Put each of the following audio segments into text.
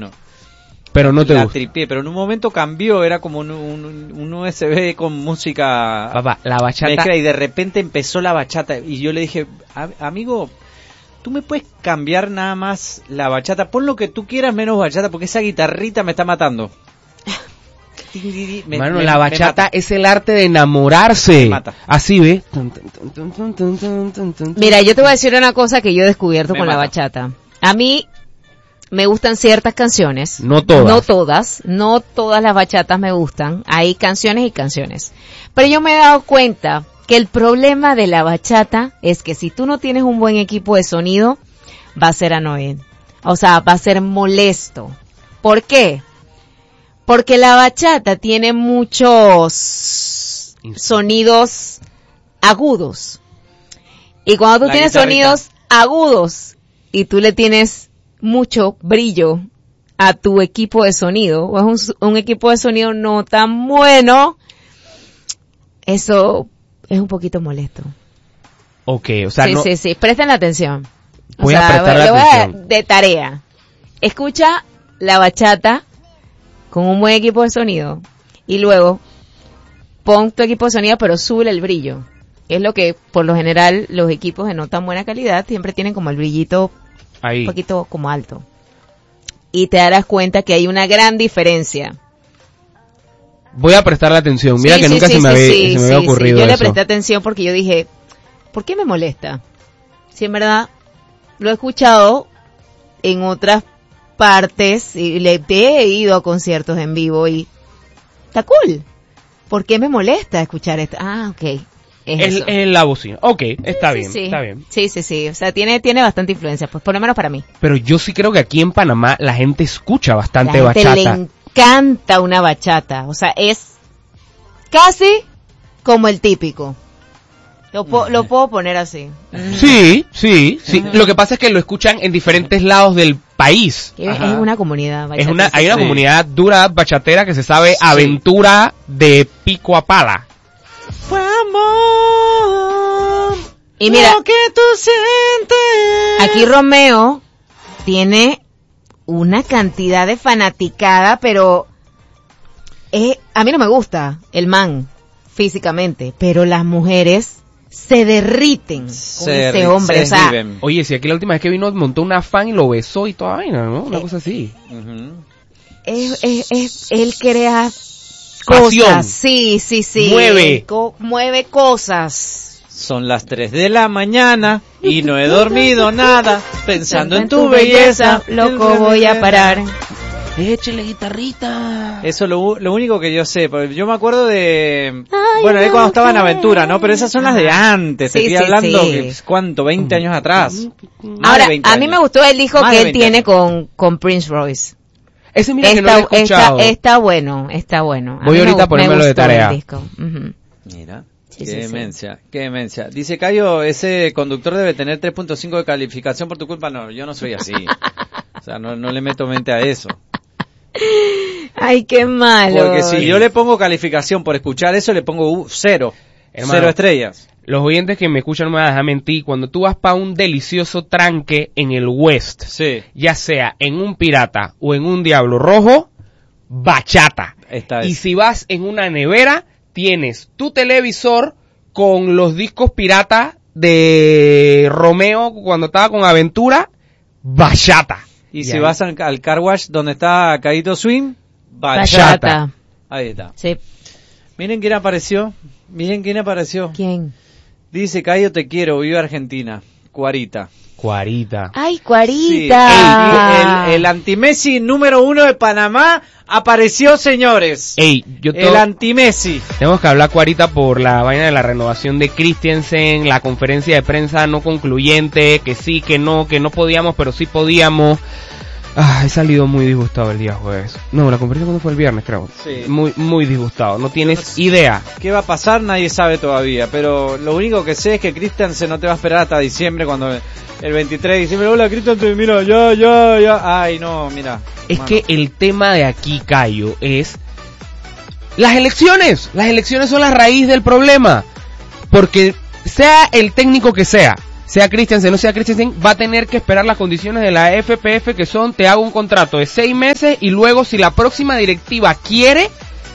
bueno. Pero no te la gusta. tripié, pero en un momento cambió, era como un USB con música. Papá, la bachata. Mezcla, y de repente empezó la bachata. Y yo le dije, amigo, tú me puedes cambiar nada más la bachata. Pon lo que tú quieras menos bachata, porque esa guitarrita me está matando. Mano, la bachata es el arte de enamorarse. Me mata. Así, ¿ve? Mira, yo te voy a decir una cosa que yo he descubierto Me con mata. la bachata. A mí me gustan ciertas canciones. No todas. No todas las bachatas me gustan. Hay canciones y canciones. Pero yo me he dado cuenta que el problema de la bachata es que si tú no tienes un buen equipo de sonido, va a ser annoying. O sea, va a ser molesto. ¿Por qué? Porque la bachata tiene muchos sonidos agudos. Y cuando tú tienes sonidos agudos y tú le tienes mucho brillo a tu equipo de sonido, o es un equipo de sonido no tan bueno, eso es un poquito molesto. Ok, o sea, Sí, presten atención. Voy a prestar atención. De tarea. Escucha la bachata con un buen equipo de sonido y luego pon tu equipo de sonido pero sube el brillo. Es lo que por lo general los equipos de no tan buena calidad siempre tienen como el brillito ahí. Un poquito como alto. Y te darás cuenta que hay una gran diferencia. Voy a prestarle atención. Mira que nunca se me había ocurrido Yo eso. le presté atención porque yo dije, ¿por qué me molesta? Si en verdad lo he escuchado en otras partes y he ido a conciertos en vivo y está cool. ¿Por qué me molesta escuchar esto? Ah, ok. Es la bocina. Ok, está bien, está bien. Sí. O sea, tiene bastante influencia, pues por lo menos para mí. Pero yo sí creo que aquí en Panamá la gente escucha bastante la gente bachata. Le encanta una bachata. O sea, es casi como el típico. Lo puedo poner así. Sí. Lo que pasa es que lo escuchan en diferentes lados del país. Es una comunidad bachatera. Hay una comunidad dura bachatera que se sabe aventura de pico a pala. Fue amor. Y mira, lo que tú sientes. Aquí Romeo tiene una cantidad de fanaticada, pero a mí no me gusta el man físicamente, pero las mujeres se derriten con ese hombre. O sea, oye, si aquí la última vez que vino montó una fan y lo besó y toda vaina, ¿no? Una cosa así. Él crea pasión. Cosas. Sí. Mueve cosas. Son las 3 de la mañana y no he dormido nada. Pensando en tu belleza, loco voy a parar. Échale guitarrita. Eso lo único que yo sé. Yo me acuerdo de... Bueno, ahí cuando estaba en Aventura, ¿no? Pero esas son las de antes. Te estoy hablando, ¿cuánto? 20 años atrás. Ahora, a mí me gustó el disco que él tiene con Prince Royce. Ese mira que no lo he escuchado. Está bueno. Voy ahorita a ponérmelo de tarea. Mira. Qué demencia. Dice Cayo, ese conductor debe tener 3.5 de calificación por tu culpa. No, yo no soy así. O sea, no le meto mente a eso. Ay, qué malo. Porque si yo le pongo calificación por escuchar eso, le pongo 0. Hermano, 0 estrellas. Los oyentes que me escuchan no me van a dejar mentir. Cuando tú vas para un delicioso tranque en el West, ya sea en un Pirata o en un Diablo Rojo, bachata. Y si vas en una nevera, tienes tu televisor con los discos pirata de Romeo cuando estaba con Aventura, bachata. Y si vas al car wash donde está Caíto Swing, bachata. Ahí está. Sí. Miren quién apareció. ¿Quién? Dice, Cayo, te quiero, vive Argentina. Cuarita. Ay, Cuarita. Sí. El anti-Messi número 1 de Panamá apareció, señores. El anti-Messi. Tenemos que hablar, Cuarita, por la vaina de la renovación de Christensen, la conferencia de prensa no concluyente, que sí, que no podíamos, pero sí podíamos. He salido muy disgustado el día jueves. No, la conferencia cuando fue el viernes, creo. Sí. Muy disgustado. No tienes idea. ¿Qué va a pasar? Nadie sabe todavía. Pero lo único que sé es que Christensen no te va a esperar hasta diciembre, cuando el 23 de diciembre. Hola, Christensen, mira, ya. Ay, no, mira. Es que el tema de aquí, Cayo, es las elecciones. Las elecciones son la raíz del problema. Porque sea el técnico que sea, sea Christiansen, no sea Christiansen, va a tener que esperar las condiciones de la FPF, que son, te hago un contrato de 6 meses y luego si la próxima directiva quiere,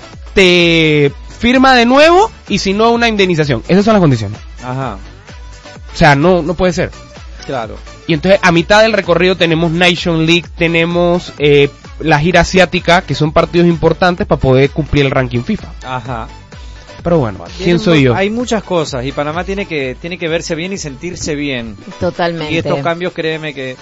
te firma de nuevo y si no, una indemnización. Esas son las condiciones. Ajá. O sea, no puede ser. Claro. Y entonces a mitad del recorrido tenemos Nation League, tenemos la gira asiática, que son partidos importantes para poder cumplir el ranking FIFA. Ajá. Pero bueno, ¿quién soy yo? Hay muchas cosas y Panamá tiene que verse bien y sentirse bien. Totalmente. Y estos cambios, créeme que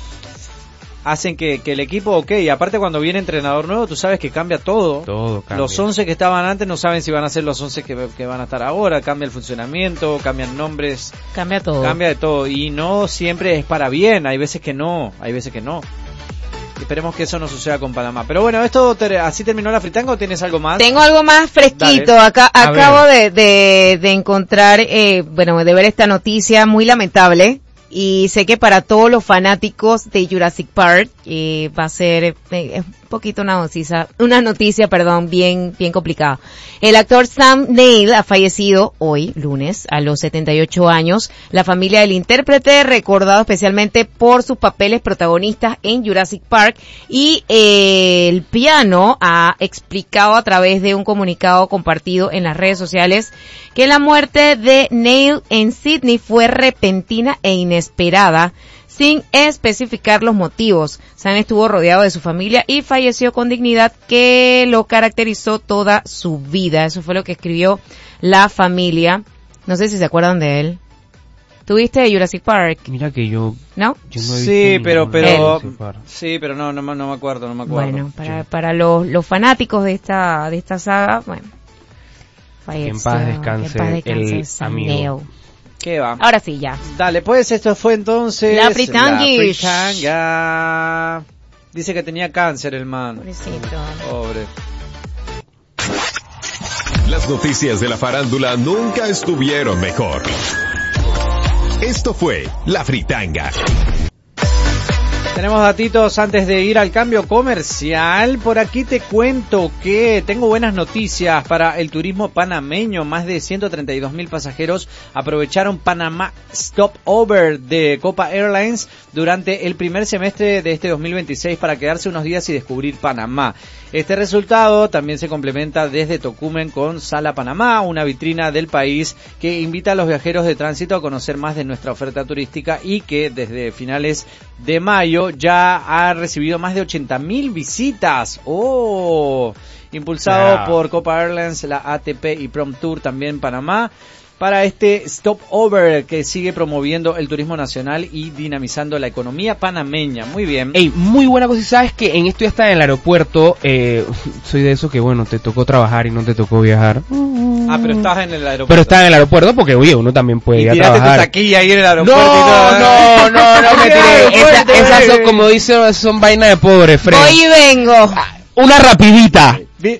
hacen que el equipo, aparte cuando viene entrenador nuevo, tú sabes que cambia todo. Todo cambia. Los 11 que estaban antes no saben si van a ser los 11 que van a estar ahora, cambia el funcionamiento, cambian nombres. Cambia todo. Cambia de todo y no siempre es para bien, hay veces que no. Esperemos que eso no suceda con Panamá. Pero bueno, ¿así terminó la fritanga o tienes algo más? Tengo algo más fresquito. Dale. Acabo de encontrar, de ver esta noticia muy lamentable. Y sé que para todos los fanáticos de Jurassic Park va a ser un poquito una noticia, bien complicada. El actor Sam Neill ha fallecido hoy, lunes, a los 78 años. La familia del intérprete, recordado especialmente por sus papeles protagonistas en Jurassic Park, y el piano ha explicado a través de un comunicado compartido en las redes sociales que la muerte de Neill en Sydney fue repentina e inesperada, sin especificar los motivos. Sam estuvo rodeado de su familia y falleció con dignidad que lo caracterizó toda su vida. Eso fue lo que escribió la familia. No sé si se acuerdan de él. ¿Tuviste Jurassic Park? Mira que yo... ¿No? Yo no he sí, visto pero no me acuerdo. Bueno, para los fanáticos de esta saga, bueno. Que en paz descanse el amigo. ¿Qué va? Ahora sí, ya. Dale, pues esto fue entonces... La fritanga. Dice que tenía cáncer el man. Pobrecito. Pobre. Las noticias de la farándula nunca estuvieron mejor. Esto fue La Fritanga. Tenemos datitos antes de ir al cambio comercial. Por aquí te cuento que tengo buenas noticias para el turismo panameño. Más de 132,000 pasajeros aprovecharon Panamá Stopover de Copa Airlines durante el primer semestre de este 2026 para quedarse unos días y descubrir Panamá. Este resultado también se complementa desde Tocumen con Sala Panamá, una vitrina del país que invita a los viajeros de tránsito a conocer más de nuestra oferta turística y que desde finales de mayo ya ha recibido más de 80,000 visitas. Impulsado por Copa Airlines, la ATP y Prom Tour también Panamá, para este stopover que sigue promoviendo el turismo nacional y dinamizando la economía panameña. Muy bien. Muy buena cosa. ¿Sabes que en esto ya está en el aeropuerto? Soy de eso que, te tocó trabajar y no te tocó viajar. Pero estás en el aeropuerto. Pero estás en el aeropuerto porque, uno también puede ir a trabajar. Tu taquilla ahí en el aeropuerto. No, me tiré. Esas son, como dicen, son vainas de pobre, Fred. Voy y vengo. Una rapidita.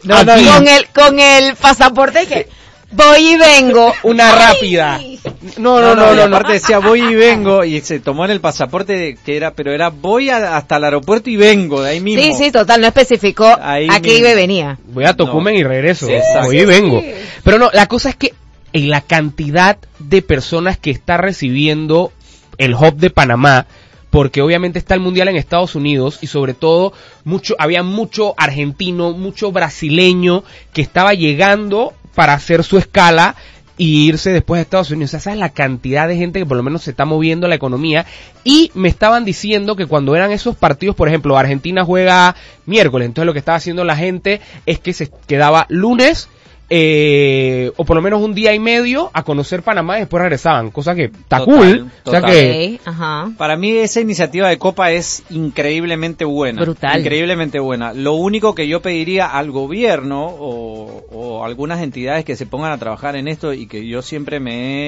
Con el pasaporte que... Voy y vengo. Una rápida. No. Aparte decía voy y vengo y se tomó en el pasaporte pero era voy hasta el aeropuerto y vengo de ahí mismo. Sí, total, no especificó a qué iba y venía. Voy a Tocumen y regreso. Sí, voy y vengo. Pero no, la cosa es que en la cantidad de personas que está recibiendo el hub de Panamá, porque obviamente está el mundial en Estados Unidos y sobre todo había mucho argentino, mucho brasileño que estaba llegando para hacer su escala y irse después a Estados Unidos. O sea, esa es la cantidad de gente que por lo menos se está moviendo la economía. Y me estaban diciendo que cuando eran esos partidos, por ejemplo, Argentina juega miércoles, entonces lo que estaba haciendo la gente es que se quedaba lunes, o por lo menos un día y medio a conocer Panamá y después regresaban, cosa que está cool. O sea que para mí esa iniciativa de Copa es increíblemente buena. Brutal. Increíblemente buena. Lo único que yo pediría al gobierno o algunas entidades que se pongan a trabajar en esto y que yo siempre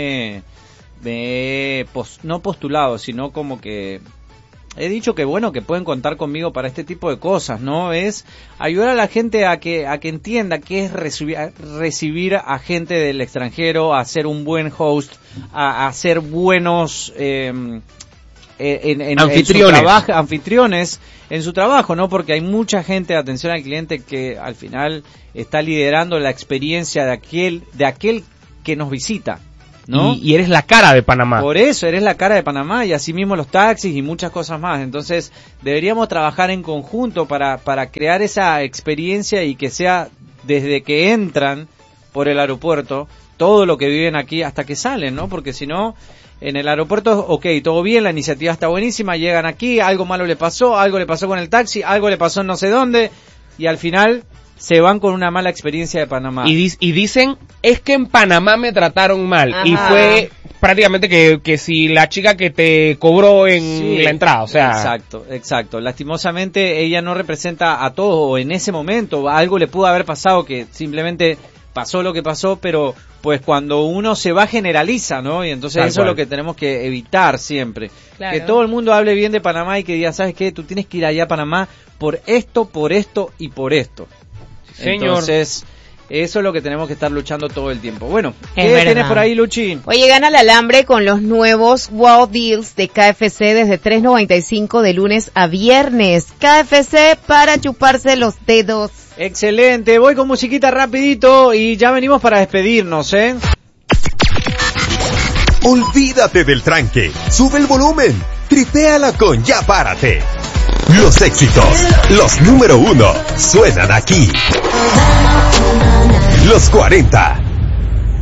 no postulado, sino como que he dicho que que pueden contar conmigo para este tipo de cosas, ¿no? Es ayudar a la gente a que entienda qué es recibir a gente del extranjero, a ser un buen host, a ser buenos anfitriones en su trabajo, ¿no? Porque hay mucha gente de atención al cliente que al final está liderando la experiencia de aquel que nos visita. ¿no? Y eres la cara de Panamá. Por eso, eres la cara de Panamá, y así mismo los taxis y muchas cosas más. Entonces, deberíamos trabajar en conjunto para crear esa experiencia y que sea desde que entran por el aeropuerto, todo lo que viven aquí hasta que salen, ¿no? Porque si no, en el aeropuerto, ok, todo bien, la iniciativa está buenísima, llegan aquí, algo malo le pasó, algo le pasó con el taxi, algo le pasó en no sé dónde, y al final se van con una mala experiencia de Panamá. Y dicen, es que en Panamá me trataron mal. Ajá. Y fue prácticamente que si la chica que te cobró en la entrada, o sea... Exacto. Lastimosamente ella no representa a todo, en ese momento algo le pudo haber pasado que simplemente pasó lo que pasó, pero pues cuando uno se va generaliza, ¿no? Y entonces eso es lo que tenemos que evitar siempre. Claro. Que todo el mundo hable bien de Panamá y que diga, ¿sabes qué? Tú tienes que ir allá a Panamá por esto y por esto. Señor. Entonces, eso es lo que tenemos que estar luchando todo el tiempo. Bueno, ¿qué tienes por ahí, Luchi? Oye, gana el alambre con los nuevos Wow Deals de KFC desde $3.95 de lunes a viernes. KFC para chuparse los dedos. Excelente, voy con musiquita rapidito y ya venimos para despedirnos, ¿eh? Olvídate del tranque, sube el volumen, tripéala con Ya Párate. Los éxitos, los número 1, suenan aquí. Los 40